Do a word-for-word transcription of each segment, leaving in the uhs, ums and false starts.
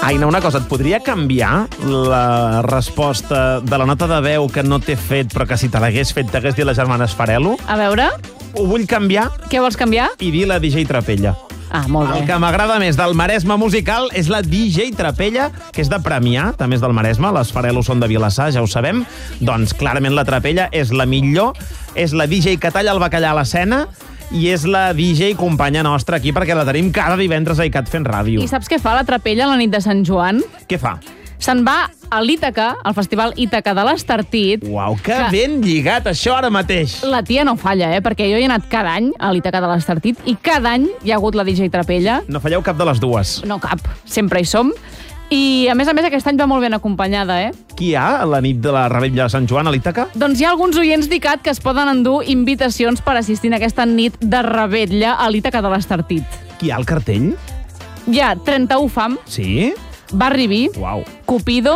Aina, una cosa, et podria canviar la resposta de la nota de veu que no t'he fet, però que si te l'hagués fet t'hagués dit les germanes Farelo? A veure, Ho vull canviar què vols canviar? i dir la D J Trapella. Ah, molt El bé. que m'agrada més del Maresme musical és la D J Trapella, que és de Premià, també és del Maresme, les Farelo són de Vilassar, ja ho sabem. Doncs clarament la Trapella és la millor, és la D J que talla el bacallà a l'escena i és la D J companya nostra aquí perquè la tenim cada divendres a ICAT fent ràdio. I saps què fa la Trapella la nit de Sant Joan? Què fa? Se'n va a l'Ítaca, al Festival Ítaca de l'Estartit. Uau, que, Que- ben lligat això ara mateix. La tia no falla, eh? Perquè jo hi he anat cada any a l'Ítaca de l'Estartit i cada any hi ha hagut la D J Trapella. No falleu cap de les dues. No cap, sempre hi som. I, a més a més, aquest any va molt ben acompanyada, eh? Qui hi ha a la nit de la Revetlla de Sant Joan a l'Ítaca? Doncs hi ha alguns oients d'ICAT que es poden endur invitacions per assistir en aquesta nit de revetlla a l'Ítaca de l'Estartit. Qui hi ha al cartell? Hi ha trenta-u fam, Sí? Barri Vi, Uau. Cupido,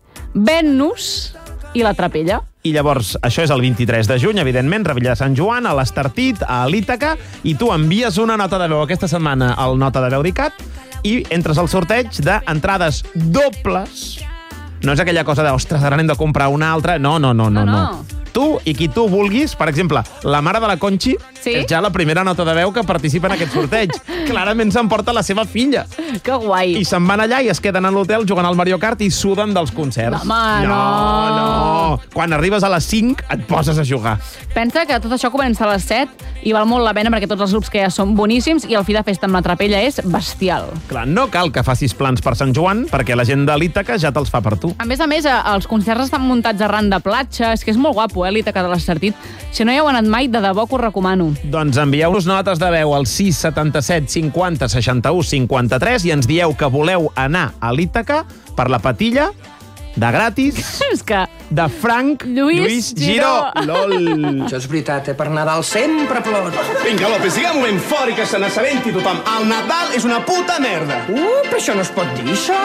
Venus i la Trapella. I llavors, això és el vint-i-tres de juny, evidentment, Revetlla de Sant Joan, a l'Estartit, a l'Ítaca, i tu envies una nota de veu aquesta setmana al Nota de Veu d'ICAT i entres al sorteig d'entrades dobles. No és aquella cosa de, ostres, ara n'hem de comprar una altra. No, no, no, no. No, no. no. Tu i qui tu vulguis, per exemple, la mare de la Conxi, Sí? és ja la primera nota de veu que participa en aquest sorteig. Clarament s'emporta la seva filla. Que guai. I se'n van allà i es queden a l'hotel jugant al Mario Kart i suden dels concerts. Home, no. No, no. Quan arribes a les cinc et poses a jugar. Pensa que tot això comença a les set i val molt la pena perquè tots els grups que hi ha són boníssims i el fi de festa amb la Trapella és bestial. Clar, no cal que facis plans per Sant Joan perquè la gent de l'Ítaca ja te'ls fa per tu. A més a més, eh, els concerts estan muntats arran de platja, és que és molt guapo, eh, l'Ítaca de l'Estartit. Si no hi heu anat mai, de debò que us recomano. Doncs envieu-nos notes de veu al sis setanta-set cinquanta seixanta-u cinquanta-tres i ens dieu que voleu anar a l'Ítaca per la patilla de gratis És que... de Frank Lluís Lluís Giró. Giró. Lol. Això és veritat, eh? Per Nadal sempre plor. Vinga, López, digue'm un moment fort i que se n'assabenti tothom. El Nadal és una puta merda. Uh, però això no es pot dir, això.